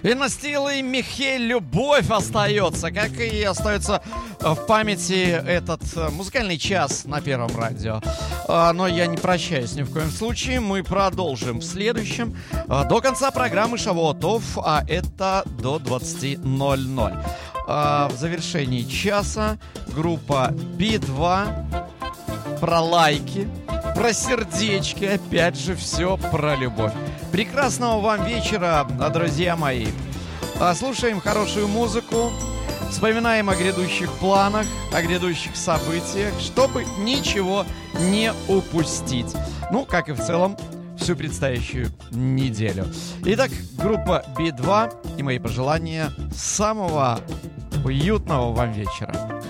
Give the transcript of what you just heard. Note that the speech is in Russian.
Инастил и Михель, любовь остается, как и остается в памяти этот музыкальный час на Первом радио. Но я не прощаюсь ни в коем случае, мы продолжим в следующем, до конца программы Шавуотов, а это до 20:00. В завершении часа группа Би-2, про лайки, про сердечки, опять же, все про любовь. Прекрасного вам вечера, друзья мои. Слушаем хорошую музыку, вспоминаем о грядущих планах, о грядущих событиях, чтобы ничего не упустить. Ну, как и в целом, всю предстоящую неделю. Итак, группа Би-2 и мои пожелания самого уютного вам вечера.